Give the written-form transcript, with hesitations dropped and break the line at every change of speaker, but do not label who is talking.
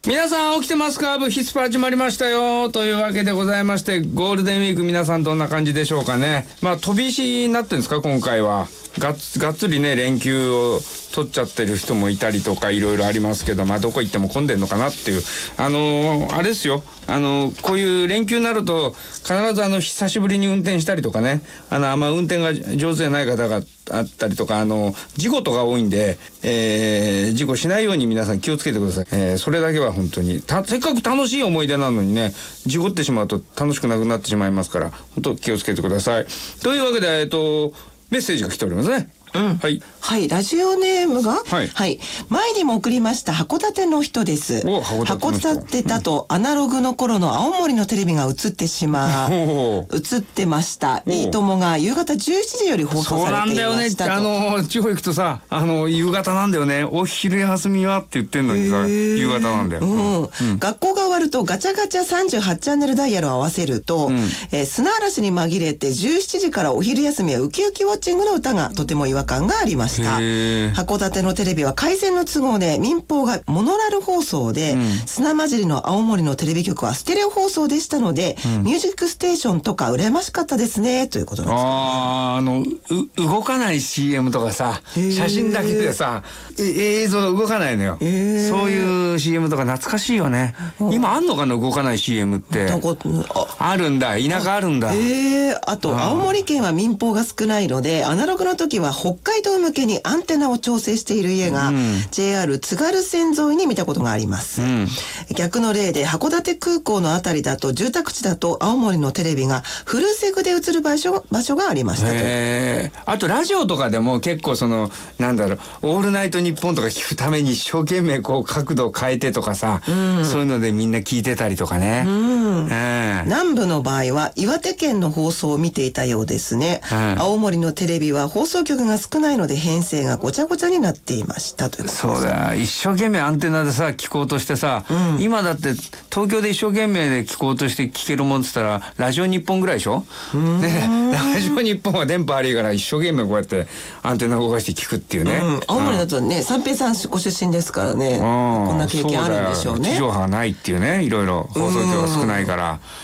皆さん起きてますか？部ヒスパ始まりましたよというわけでございまして、ゴールデンウィーク皆さんどんな感じでしょうかね。飛び石になってるんですか今回は。がっつりね連休を取っちゃってる人もいたりとかいろいろありますけど、どこ行っても混んでんのかなっていうあれですよ。こういう連休になると必ず久しぶりに運転したりとかね、あんま運転が上手じゃない方があったりとか、事故とか多いんで、事故しないように皆さん気をつけてください。それだけは本当にせっかく楽しい思い出なのにね、事故ってしまうと楽しくなくなってしまいますから、本当気をつけてください。というわけでメッセージが来ておりますね。はい。
はい、ラジオネームが、
はい。
前にも送りました函館の人です。函館だとアナログの頃の青森のテレビが映ってしまう。映ってました。いいともが夕方17時より放送されていましたと。
そうなんだよね。地方行くとさ、夕方なんだよね。お昼休みはって言ってんのにさ、夕方なんだよ。
学校が終わるとガチャガチャ38チャンネルダイヤルを合わせると、砂嵐に紛れて17時からお昼休みはウキウキウォッチングの歌がとても違和感がありました。函館のテレビは回線の都合で民放がモノラル放送で、砂混じりの青森のテレビ局はステレオ放送でしたので、ミュージックステーションとか羨ましかったですねということなんです。
動かない CM とかさ、写真だけでさ、映像が動かないのよ。そういう CM とか懐かしいよね。今あんのかな動かない CM って。あるんだ。田舎あるんだ。
あと青森県は民放が少ないので、アナログの時は北海道向けにアンテナを調整している家が、JR 津軽線沿いに見たことがあります。逆の例で函館空港のあたりだと、住宅地だと青森のテレビがフルセグで映る場所がありましたと。
あとラジオとかでも結構オールナイトニッポンとか聞くために一生懸命角度を変えてとかさ、そういうのでみんな聞いてたりとかね。
南部の場合は岩手県の放送を見ていたようですね。青森のテレビは放送局が少ないので編成がごちゃごちゃになっていましたということです。
そうだ、一生懸命アンテナでさ聞こうとしてさ、今だって東京で一生懸命で聞こうとして聞けるもんって言ったらラジオ日本ぐらいでしょ。ラジオ日本は電波悪いから一生懸命こうやってアンテナ動かして聞くっていうね。
青森だとね、三平さんご出身ですからね、こんな経験あるんでしょうね。
地上波がないっていうね、いろいろ放送局が少ないから。